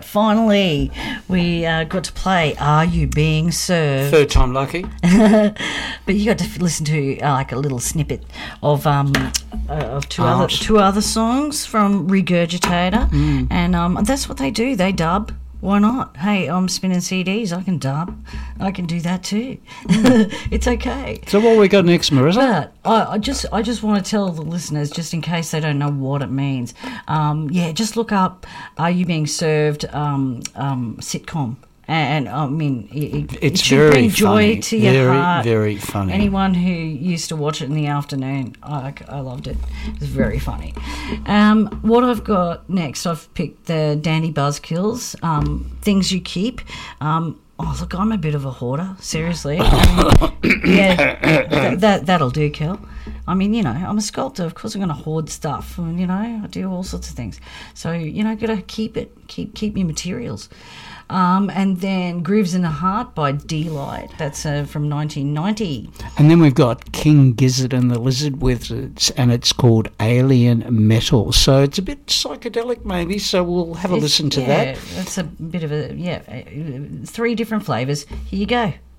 right, finally we got to play Are You Being Served? Third time lucky. But you got to listen to like a little snippet of two other songs from Regurgitator, and that's what they do. They dub. Why not? Hey, I'm spinning CDs. I can dub. I can do that too. It's okay. So what we got next, Marissa? But I just want to tell the listeners, just in case they don't know what it means. Just look up "Are You Being Served?" Sitcom. And I mean, it should bring joy to your heart. Very funny. Anyone who used to watch it in the afternoon, I loved it. It was very funny. What I've got next, I've picked the Dandy Buzzkills, Things You Keep. Look, I'm a bit of a hoarder, seriously. That'll do, Kel. I mean, I'm a sculptor. Of course I'm going to hoard stuff. And, I do all sorts of things. So, got to keep it. Keep your materials. And then Grooves in the Heart by D-Light. That's from 1990. And then we've got King Gizzard and the Lizard Wizards, and it's called Alien Metal. So it's a bit psychedelic maybe, so we'll have a listen to that. It's a bit of 3 different flavours. Here you go.